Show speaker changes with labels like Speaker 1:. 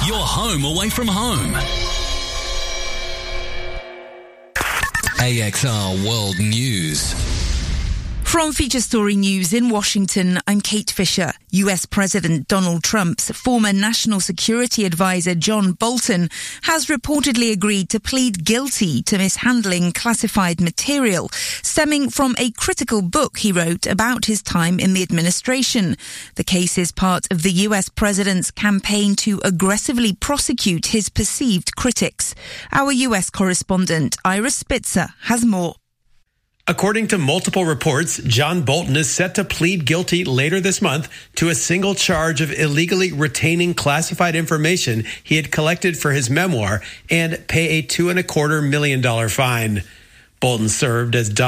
Speaker 1: Your home away from home. AXR World News.
Speaker 2: From Feature Story News in Washington, I'm Kate Fisher. US President Donald Trump's former national security advisor John Bolton has reportedly agreed to plead guilty to mishandling classified material stemming from a critical book he wrote about his time in the administration. The case is part of the US president's campaign to aggressively prosecute his perceived critics. Our US correspondent Ira Spitzer has more.
Speaker 3: According to multiple reports, John Bolton is set to plead guilty later this month to a single charge of illegally retaining classified information he had collected for his memoir and pay a $2.25 million fine. Bolton served as